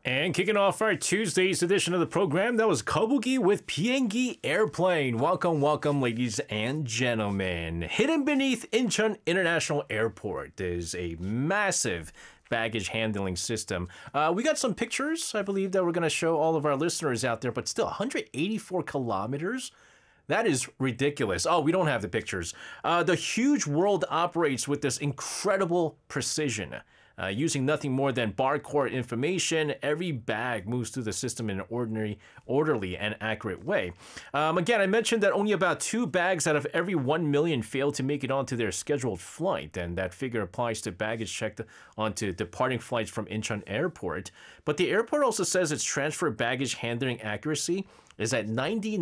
And kicking off our Tuesday's edition of the program, that was Kobugi with Biengi Airplane. Welcome, welcome, ladies and gentlemen. Hidden beneath Incheon International Airport is a massive baggage handling system. We got some pictures, I believe, that we're going to show all of our listeners out there, but still 184 kilometers? That is ridiculous. Oh, we don't have the pictures. The huge world operates with this incredible precision. Using nothing more than barcode information, every bag moves through the system in an orderly and accurate way. Again, I mentioned that only about 2 bags out of every 1 million fail to make it onto their scheduled flight, and that figure applies to baggage checked onto departing flights from Incheon Airport. But the airport also says its transfer baggage handling accuracy is at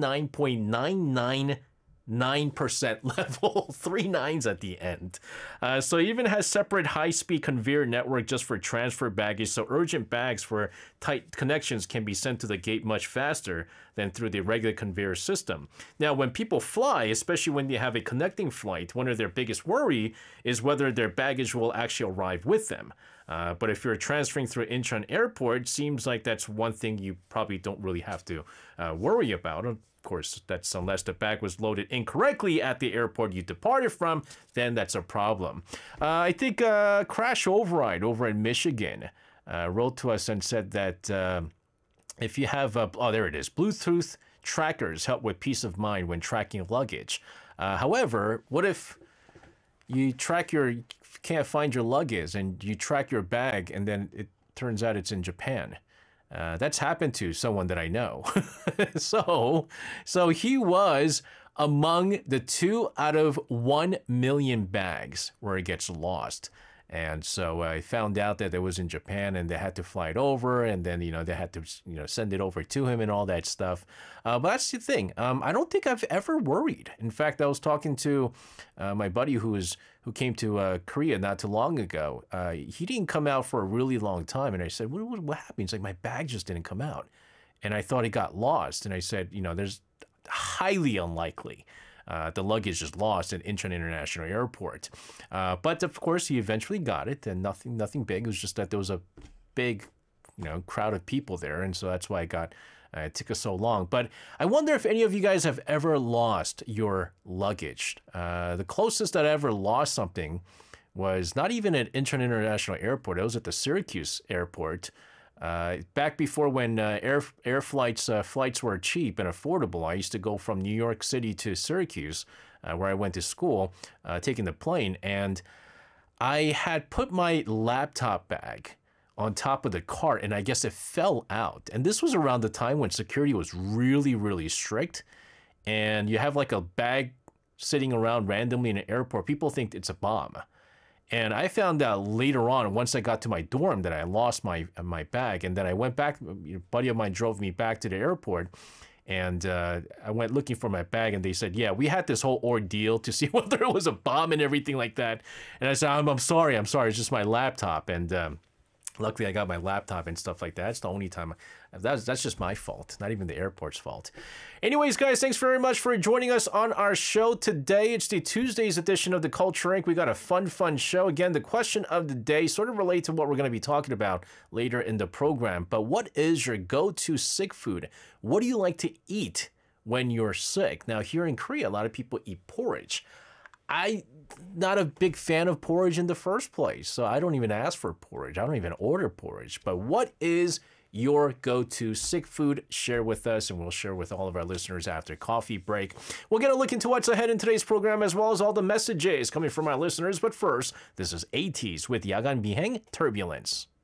99.999% level, 3 nines at the end. So it even has separate high-speed conveyor network just for transfer baggage, so urgent bags for tight connections can be sent to the gate much faster than through the regular conveyor system. Now, when people fly, especially when they have a connecting flight, one of their biggest worry is whether their baggage will actually arrive with them. But if you're transferring through Incheon Airport, seems like that's one thing you probably don't really have to worry about. Of course, that's unless the bag was loaded incorrectly at the airport you departed from, then that's a problem. I think Crash Override over in Michigan wrote to us and said that if you have, there it is, Bluetooth trackers help with peace of mind when tracking luggage. However, what if you can't find your luggage and you track your bag and then it turns out it's in Japan? That's happened to someone that I know. So he was among the 2 out of 1 million bags where it gets lost. And so I found out that it was in Japan and they had to fly it over, and then, they had to, send it over to him and all that stuff. But that's the thing. I don't think I've ever worried. In fact, I was talking to my buddy who came to Korea not too long ago. He didn't come out for a really long time. And I said, what happened? He's like, my bag just didn't come out. And I thought it got lost. And I said, there's highly unlikely the luggage is lost at Incheon International Airport. But of course, he eventually got it, and nothing big. It was just that there was a big, crowd of people there, and so that's why it took us so long. But I wonder if any of you guys have ever lost your luggage. The closest that I ever lost something was not even at Incheon International Airport. It was at the Syracuse Airport. Back before when flights were cheap and affordable, I used to go from New York City to Syracuse, where I went to school, taking the plane, and I had put my laptop bag on top of the cart, and I guess it fell out. And this was around the time when security was really, really strict, and you have like a bag sitting around randomly in an airport. People think it's a bomb. And I found out later on, once I got to my dorm, that I lost my bag. And then I went back. A buddy of mine drove me back to the airport. And I went looking for my bag. And they said, yeah, we had this whole ordeal to see whether it was a bomb and everything like that. And I said, I'm sorry. It's just my laptop. And luckily, I got my laptop and stuff like that. That's the only time. That's just my fault, not even the airport's fault. Anyways, guys, thanks very much for joining us on our show today. It's the Tuesday's edition of the Culture Inc. We got a fun show. Again, the question of the day sort of relates to what we're going to be talking about later in the program. But what is your go-to sick food? What do you like to eat when you're sick? Now, here in Korea, a lot of people eat porridge. I'm not a big fan of porridge in the first place, so I don't even ask for porridge. I don't even order porridge. But what is your go-to sick food? Share with us, and we'll share with all of our listeners after coffee break. We'll get a look into what's ahead in today's program, as well as all the messages coming from our listeners. But first, this is ATEEZ with 야간 비행 Turbulence.